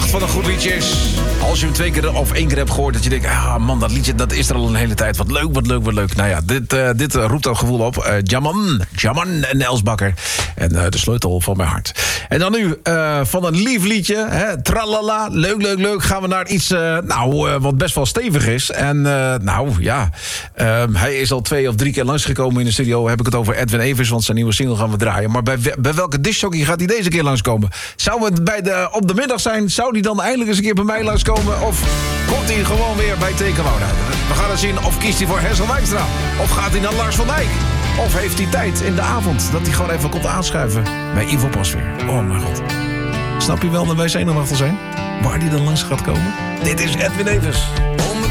kracht van een goed liedje is, als je hem 2 keer of 1 keer hebt gehoord, dat je denkt, man, dat liedje dat is er al een hele tijd. Wat leuk. Nou ja, dit roept dat gevoel op. Jaman en Els Bakker. En de sleutel van mijn hart. En dan nu van een lief liedje, hè, tralala, leuk, gaan we naar iets wat best wel stevig is. En hij is al 2 of 3 keer langsgekomen in de studio. Heb ik het over Edwin Evers, want zijn nieuwe single gaan we draaien. Maar bij welke discjockey gaat hij deze keer langskomen? Zou het op de middag zijn? Zou hij dan eindelijk eens een keer bij mij langskomen? Of komt hij gewoon weer bij Tekenwoud? We gaan het zien. Of kiest hij voor Hessel Wijkstra? Of gaat hij naar Lars van Dijk? Of heeft hij tijd in de avond dat hij gewoon even komt aanschuiven bij Ivo Pasveer? Oh mijn god. Snap je wel dat wij zenuwachtig zijn? Waar die dan langs gaat komen? Dit is Edwin Evers.